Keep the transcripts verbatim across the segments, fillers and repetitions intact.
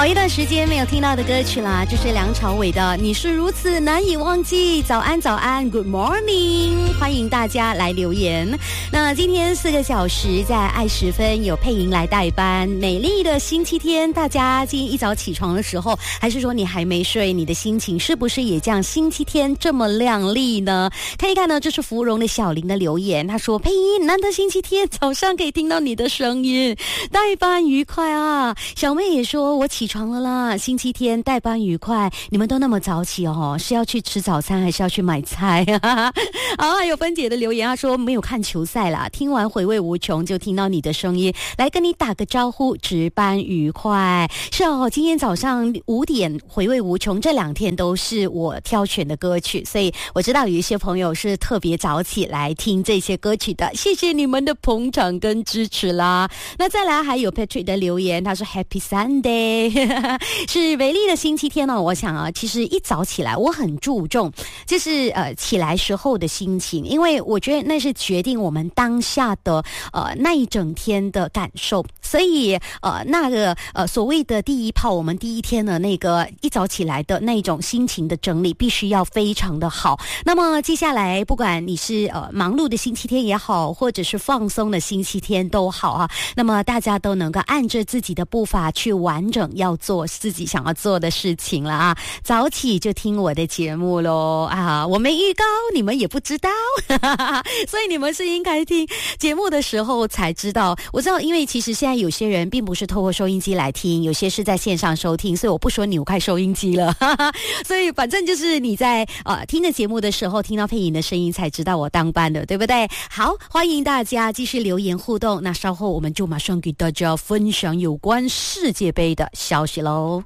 好一段时间没有听到的歌曲啦，这是梁朝伟的《你是如此难以忘记》。早安早安 Good morning， 欢迎大家来留言。那今天四个小时在爱十分有佩莹来代班，美丽的星期天，大家今天一早起床的时候，还是说你还没睡，你的心情是不是也像星期天这么亮丽呢？看一看呢，这是芙蓉的小林的留言，他说：佩莹，难得星期天早上可以听到你的声音，代班愉快啊。小妹也说我起床了啦，星期天代班愉快。你们都那么早起哦，是要去吃早餐还是要去买菜啊？好，还有芬姐的留言，她说没有看球赛啦，听完回味无穷，就听到你的声音，来跟你打个招呼，值班愉快。是哦，今天早上五点回味无穷，这两天都是我挑选的歌曲，所以我知道有一些朋友是特别早起来听这些歌曲的，谢谢你们的捧场跟支持啦。那再来还有 Patrick 的留言，他说 Happy Sunday 是美丽的星期天呢、哦。我想啊，其实一早起来我很注重就是呃起来时候的心情，因为我觉得那是决定我们当下的呃那一整天的感受，所以呃那个呃所谓的第一炮，我们第一天的那个一早起来的那种心情的整理必须要非常的好。那么接下来不管你是呃忙碌的星期天也好，或者是放松的星期天都好啊，那么大家都能够按着自己的步伐去完整要做自己想要做的事情了啊！早起就听我的节目咯啊！我没预告，你们也不知道，所以你们是应该听节目的时候才知道。我知道，因为其实现在有些人并不是透过收音机来听，有些是在线上收听，所以我不说扭开收音机了。所以反正就是你在呃听着节目的时候，听到佩莹的声音才知道我当班的，对不对？好，欢迎大家继续留言互动。那稍后我们就马上给大家分享有关世界杯的消息喽。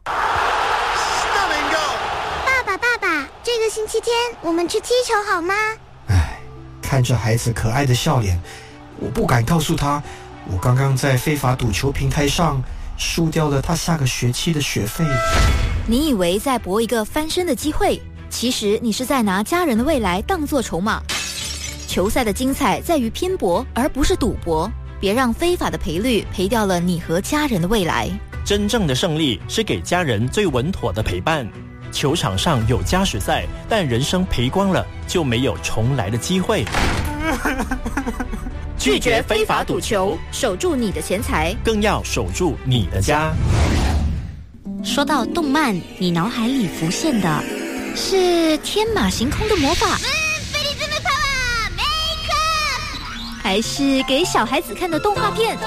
爸爸爸爸，这个星期天我们去踢球好吗？ 唉，看着孩子可爱的笑脸，我不敢告诉他，我刚刚在非法赌球平台上输掉了他下个学期的学费。 你以为在搏一个翻身的机会，其实你是在拿家人的未来当作筹码。球赛的精彩在于拼搏，而不是赌博。别让非法的赔率赔掉了你和家人的未来。 真正的胜利是给家人最稳妥的陪伴。球场上有加时赛，但人生赔光了就没有重来的机会。 拒绝非法赌球，守住你的钱财， 更要守住你的家。 说到动漫，你脑海里浮现的是天马行空的魔法，还是给小孩子看的动画片？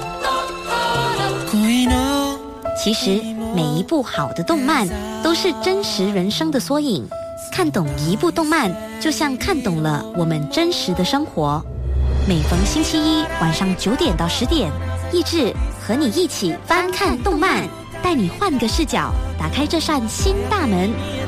其实每一部好的动漫都是真实人生的缩影，看懂一部动漫就像看懂了我们真实的生活。每逢星期一晚上九点到十点，益智和你一起翻看动漫，带你换个视角，打开这扇新大门。